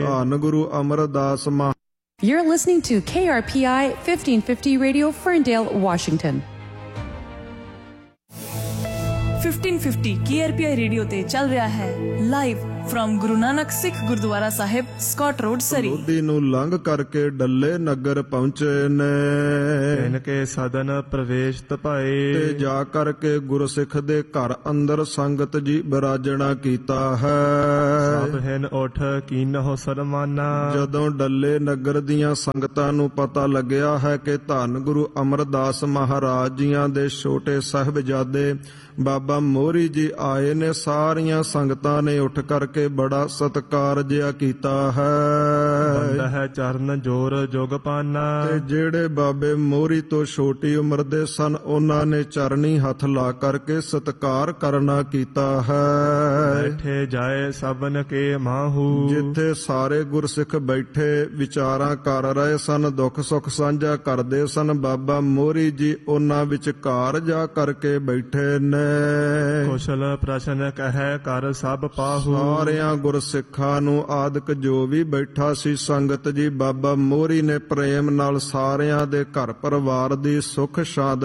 ਧੰਨ ਗੁਰੂ ਅਮਰਦਾਸ ਮਹਾ। You're listening to KRPI 1550 Radio, Ferndale, Washington. 1550 KRPI radio ਤੇ ਚੱਲ ਰਿਹਾ ਹੈ ਲਾਈਵ ਫਰਮ ਗੁਰੂ ਨਾਨਕ ਸਿੱਖ ਗੁਰਦੁਆਰਾ ਸਾਹਿਬ, ਸਕਾਟ ਰੋਡ, ਸਰੀ। ਲੋਧੀ ਨੂੰ ਲੰਘ ਕਰਕੇ ਡੱਲੇ ਨਗਰ ਪਹੁੰਚੇ ਨੇ, ਤਿਨ ਕੇ ਸਦਨ ਪ੍ਰਵੇਸ਼ ਤਪਾਏ, ਤੇ ਜਾ ਕਰਕੇ ਗੁਰਸਿੱਖ ਦੇ ਘਰ ਅੰਦਰ ਸੰਗਤ ਜੀ ਬਿਰਾਜਣਾ ਕੀਤਾ ਹੈ। ਸਭ ਹਿਨ ਉਠ ਕੀਨਹੁ ਸਨਮਾਨਾ। ਜਦੋਂ ਡੱਲੇ ਨਗਰ ਦੀਆਂ ਸੰਗਤਾਂ ਨੂੰ ਪਤਾ ਲੱਗਿਆ ਹੈ ਕਿ ਧੰਨ ਗੁਰੂ ਅਮਰਦਾਸ ਮਹਾਰਾਜ ਜੀਆਂ ਦੇ ਛੋਟੇ ਸਾਹਿਬਜ਼ਾਦੇ ਬਾਬਾ ਮੋਹਰੀ ਜੀ ਆਏ ਨੇ, ਸਾਰੀਆਂ ਸੰਗਤਾਂ ਨੇ ਉੱਠ ਕਰਕੇ ਬੜਾ ਸਤਿਕਾਰ ਜਿਹਾ ਕੀਤਾ ਹੈ। ਹੈ ਚਰਨ ਜੋਰ ਜੁਗ ਪਾਨਾ। ਤੇ ਜਿਹੜੇ ਬਾਬੇ ਮੋਹਰੀ ਤੋਂ ਛੋਟੀ ਉਮਰ ਦੇ ਸਨ, ਉਹਨਾਂ ਨੇ ਚਰਨੀ ਹੱਥ ਲਾ ਕਰਕੇ ਸਤਿਕਾਰ ਕਰਨਾ ਕੀਤਾ ਹੈ। ਬੈਠੇ ਜਾਏ ਸਭਨ ਕੇ ਮਾਹੂ। ਜਿੱਥੇ ਸਾਰੇ ਗੁਰਸਿੱਖ ਬੈਠੇ ਵਿਚਾਰਾਂ ਕਰ ਰਹੇ ਸਨ, ਦੁੱਖ ਸੁੱਖ ਸਾਂਝਾ ਕਰਦੇ ਸਨ, ਬਾਬਾ ਮੋਹਰੀ ਜੀ ਉਹਨਾਂ ਵਿਚਕਾਰ ਜਾ ਕਰਕੇ ਬੈਠੇ ਨੇ। ਕੁਸ਼ਲ ਪ੍ਰਸ਼ਨ ਕਹੈ ਕਰ ਸਭ ਪਾਹੂ। ਸਾਰਿਆਂ ਗੁਰਸਿੱਖਾਂ ਨੂੰ ਆਦਿਕ ਜੋ ਵੀ ਬੈਠਾ ਸੀ ਸੰਗਤ ਜੀ, ਬਾਬਾ ਮੋਹਰੀ ਨੇ ਪ੍ਰੇਮ ਨਾਲ ਸਾਰਿਆਂ ਦੇ ਘਰ ਪਰਿਵਾਰ ਦੀ ਸੁੱਖ ਸ਼ਾਂਤੀ